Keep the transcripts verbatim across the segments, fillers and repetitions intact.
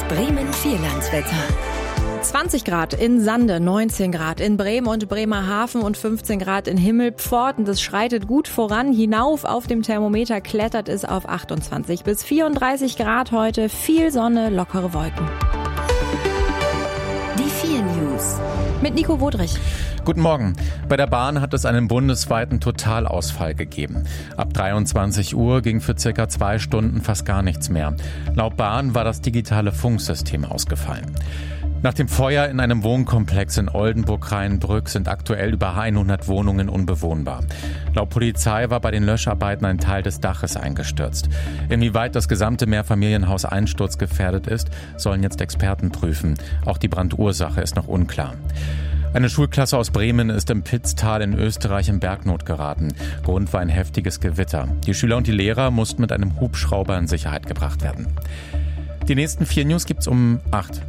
Bremen Vierlandswetter. zwanzig Grad in Sande, neunzehn Grad in Bremen und Bremerhaven und fünfzehn Grad in Himmelpforten. Das schreitet gut voran. Hinauf auf dem Thermometer klettert es auf achtundzwanzig bis vierunddreißig Grad heute. Viel Sonne, lockere Wolken. Die vier News. Mit Nico Wodrich. Guten Morgen. Bei der Bahn hat es einen bundesweiten Totalausfall gegeben. Ab dreiundzwanzig Uhr ging für circa zwei Stunden fast gar nichts mehr. Laut Bahn war das digitale Funksystem ausgefallen. Nach dem Feuer in einem Wohnkomplex in Oldenburg-Rheinbrück sind aktuell über hundert Wohnungen unbewohnbar. Laut Polizei war bei den Löscharbeiten ein Teil des Daches eingestürzt. Inwieweit das gesamte Mehrfamilienhaus einsturzgefährdet ist, sollen jetzt Experten prüfen. Auch die Brandursache ist noch unklar. Eine Schulklasse aus Bremen ist im Pitztal in Österreich in Bergnot geraten. Grund war ein heftiges Gewitter. Die Schüler und die Lehrer mussten mit einem Hubschrauber in Sicherheit gebracht werden. Die nächsten vier News gibt's um acht.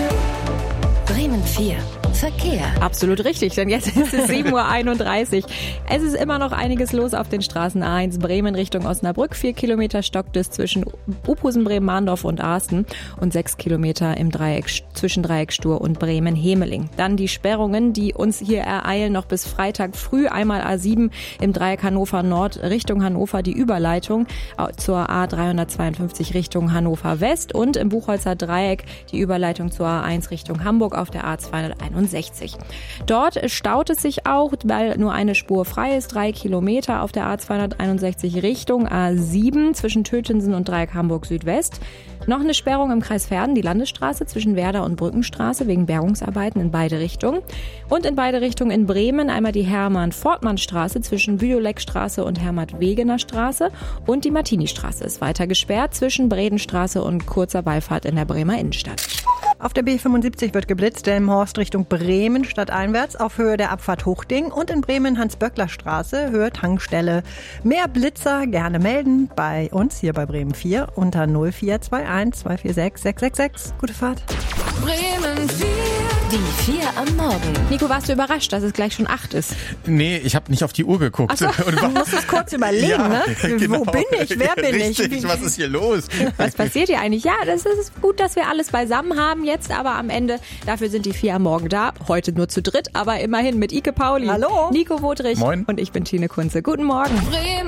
Bremen vier. Verkehr. Absolut richtig, denn jetzt ist es sieben Uhr einunddreißig. Es ist immer noch einiges los auf den Straßen A eins Bremen Richtung Osnabrück. Vier Kilometer stockt es zwischen Uphusen, Bremen-Mahndorf und Arsten und sechs Kilometer im Dreieck zwischen Dreieckstur und Bremen-Hemeling. Dann die Sperrungen, die uns hier ereilen, noch bis Freitag früh. Einmal A sieben im Dreieck Hannover Nord Richtung Hannover, die Überleitung zur A dreihundertzweiundfünfzig Richtung Hannover West und im Buchholzer Dreieck die Überleitung zur A eins Richtung Hamburg auf der A zweihunderteinundsechzig. Dort staut es sich auch, weil nur eine Spur frei ist, drei Kilometer auf der A zweihunderteinundsechzig Richtung A sieben zwischen Tötensen und Dreieck Hamburg Südwest. Noch eine Sperrung im Kreis Verden, die Landesstraße zwischen Werder und Brückenstraße wegen Bergungsarbeiten in beide Richtungen. Und in beide Richtungen in Bremen einmal die Hermann-Fortmann-Straße zwischen Bülow-Leck-Straße und Hermann-Wegener-Straße und die Martini-Straße ist weiter gesperrt zwischen Bredenstraße und kurzer Beifahrt in der Bremer Innenstadt. Auf der B fünfundsiebzig wird geblitzt, Delmenhorst Richtung Bremen stadteinwärts auf Höhe der Abfahrt Hochding und in Bremen Hans-Böckler-Straße, Höhe Tankstelle. Mehr Blitzer gerne melden bei uns hier bei Bremen vier unter null vier zwei eins zwei vier sechs sechs sechs sechs. Gute Fahrt. Bremen vier. Die vier am Morgen. Nico, warst du überrascht, dass es gleich schon acht ist? Nee, ich habe nicht auf die Uhr geguckt. Ach so, du musst es kurz überlegen, ja, ne? Genau. Wo bin ich? Wer bin Richtig, ich? was ist hier los? Was passiert hier eigentlich? Ja, das ist gut, dass wir alles beisammen haben jetzt, aber am Ende, dafür sind die vier am Morgen da. Heute nur zu dritt, aber immerhin mit Ike Pauli, Hallo. Nico Wodrich Moin. Und ich bin Tine Kunze. Guten Morgen. Bremen.